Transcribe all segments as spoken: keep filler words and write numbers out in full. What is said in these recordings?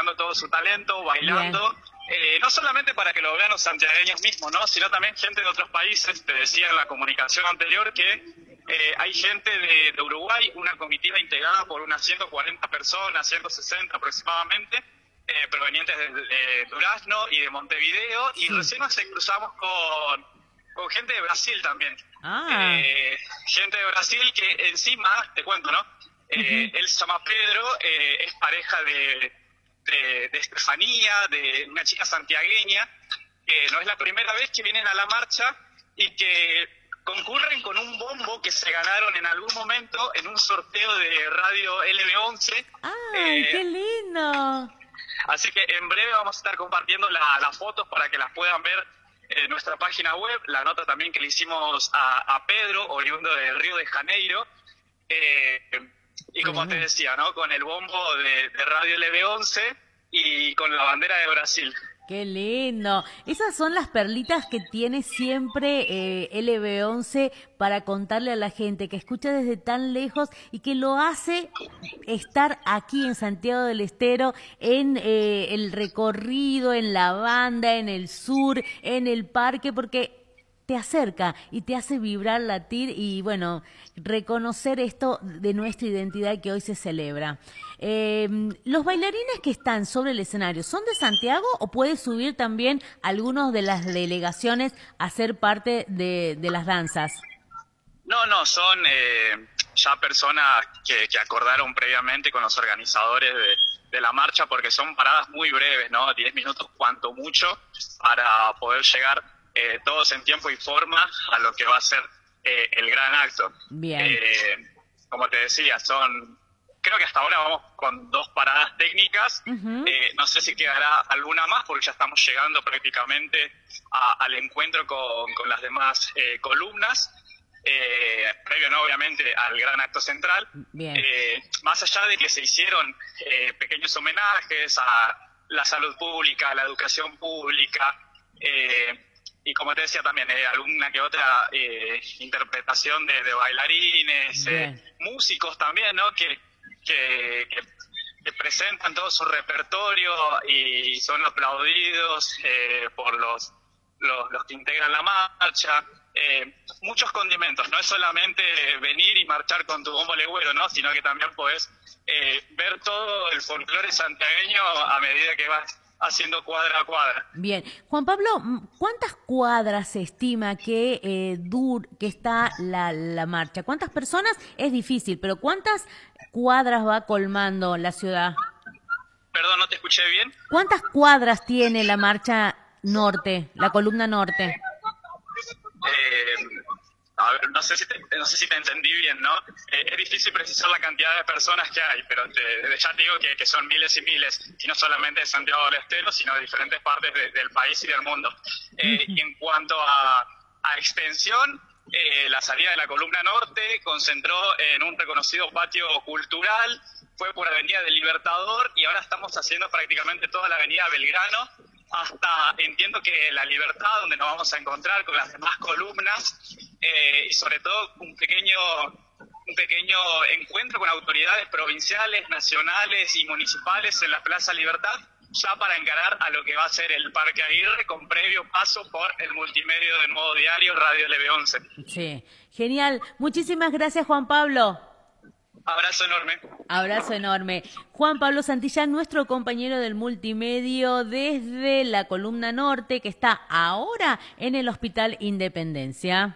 desplegando todo su talento, bailando, eh, no solamente para que lo vean los santiagueños mismos, ¿no? Sino también gente de otros países. Te decía en la comunicación anterior que eh, hay gente de, de Uruguay, una comitiva integrada por unas ciento cuarenta personas, ciento sesenta aproximadamente, eh, provenientes de, de Durazno y de Montevideo, y sí. recién nos cruzamos con, con gente de Brasil también. Ah. Eh, gente de Brasil que encima, te cuento, ¿no? Eh, uh-huh. Él se llama Pedro, eh, es pareja de, de, de Estefanía, de una chica santiagueña, que no es la primera vez que vienen a la marcha y que concurren con un bombo que se ganaron en algún momento en un sorteo de Radio L B once. ¡Ay, eh, qué lindo! Así que en breve vamos a estar compartiendo la, las fotos para que las puedan ver en nuestra página web, la nota también que le hicimos a, a Pedro, oriundo de Río de Janeiro. Eh, Y como te decía, ¿no? Con el bombo de, de Radio L B once y con la bandera de Brasil. ¡Qué lindo! Esas son las perlitas que tiene siempre eh, L B once para contarle a la gente, que escucha desde tan lejos y que lo hace estar aquí en Santiago del Estero, en eh, el recorrido, en la banda, en el sur, en el parque, porque te acerca y te hace vibrar, latir y, bueno, reconocer esto de nuestra identidad que hoy se celebra. Eh, ¿Los bailarines que están sobre el escenario son de Santiago o puede subir también algunos de las delegaciones a ser parte de, de las danzas? No, no, son eh, ya personas que, que acordaron previamente con los organizadores de, de la marcha, porque son paradas muy breves, ¿no? Diez minutos cuanto mucho, para poder llegar Eh, todos en tiempo y forma a lo que va a ser eh, el gran acto. Bien. Eh, como te decía, son, creo que hasta ahora vamos con dos paradas técnicas. Uh-huh. Eh, no sé si quedará alguna más porque ya estamos llegando prácticamente a, al encuentro con, con las demás eh, columnas. Eh, previo, ¿no? Obviamente, al gran acto central. Bien. Eh, más allá de que se hicieron eh, pequeños homenajes a la salud pública, a la educación pública, eh, y como te decía también, eh, alguna que otra eh, interpretación de, de bailarines, eh, músicos también, ¿no? Que, que, que, que presentan todo su repertorio y son aplaudidos eh, por los, los, los que integran la marcha. Eh, muchos condimentos, no es solamente venir y marchar con tu bombo legüero, ¿no? Sino que también podés eh, ver todo el folclore santiagueño a medida que vas haciendo cuadra a cuadra. Bien. Juan Pablo, ¿cuántas cuadras se estima que eh, dur, que está la, la marcha? ¿Cuántas personas? Es difícil, pero ¿cuántas cuadras va colmando la ciudad? Perdón, no te escuché bien. ¿Cuántas cuadras tiene la marcha norte, la columna norte? Eh, a ver, no sé si te, no sé si te entendí bien, ¿no? Eh, es difícil precisar la cantidad de personas que hay, pero te, ya te digo que, que son miles y miles, y no solamente de Santiago del Estero, sino de diferentes partes de, del país y del mundo. Eh, y en cuanto a, a extensión, eh, la salida de la columna norte concentró en un reconocido patio cultural, fue por Avenida del Libertador, y ahora estamos haciendo prácticamente toda la Avenida Belgrano, hasta, entiendo que La Libertad, donde nos vamos a encontrar con las demás columnas, eh, y sobre todo un pequeño, un pequeño encuentro con autoridades provinciales, nacionales y municipales en la Plaza Libertad, ya para encarar a lo que va a ser el Parque Aguirre, con previo paso por el multimedio de modo diario Radio L B once. Sí, genial. Muchísimas gracias, Juan Pablo. Abrazo enorme. Abrazo enorme. Juan Pablo Santillán, nuestro compañero del multimedio desde la columna norte, que está ahora en el Hospital Independencia.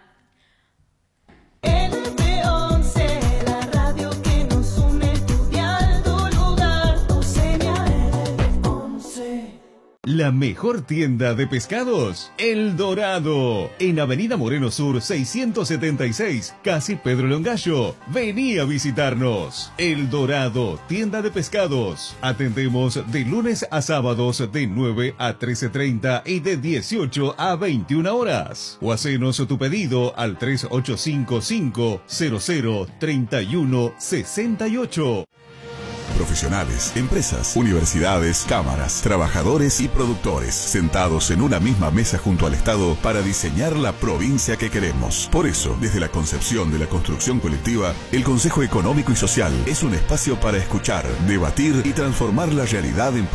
L B once, la radio que nos une, tu dial, tu lugar, tu señal. L B once. La mejor tienda de pescados, El Dorado, en Avenida Moreno Sur seiscientos setenta y seis, casi Pedro Longallo. Vení a visitarnos. El Dorado, tienda de pescados. Atendemos de lunes a sábados de nueve a trece treinta y de dieciocho a veintiuna horas. O hacenos tu pedido al tres ocho cinco cinco cero cero tres uno seis ocho. Profesionales, empresas, universidades, cámaras, trabajadores y productores, sentados en una misma mesa junto al Estado para diseñar la provincia que queremos. Por eso, desde la concepción de la construcción colectiva, el Consejo Económico y Social es un espacio para escuchar, debatir y transformar la realidad en